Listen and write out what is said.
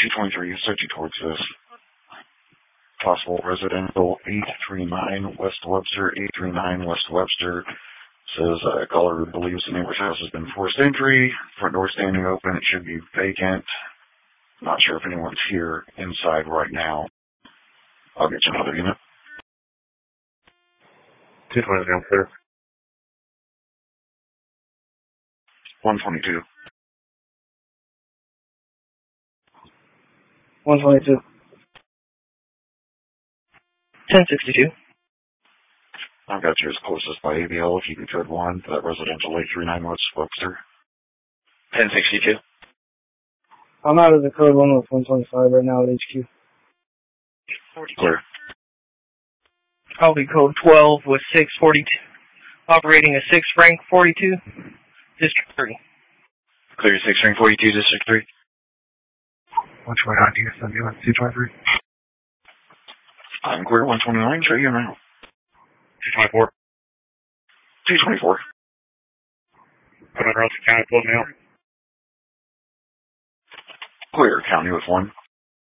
223, searching towards this. Possible residential 839 West Webster, 839 West Webster. Says caller believes the neighbor's house has been forced entry. Front door standing open. It should be vacant. Not sure if anyone's here inside right now. I'll get you another unit. 220 downstairs. 122. 122. 1062. I've got you as closest by ABL if you can code 1 for that residential 839 West Webster. 1062. I'm out of the code 1 with 125 right now at HQ. Clear. I'll be code 12 with 642. Operating a 6 Frank 42, District 3. Clear 6 Frank 42, District 3. Which way on DSM unit 223? I'm clear 129, show you now. 224. 224. Coming around the county, floating out. Clear, county with 1.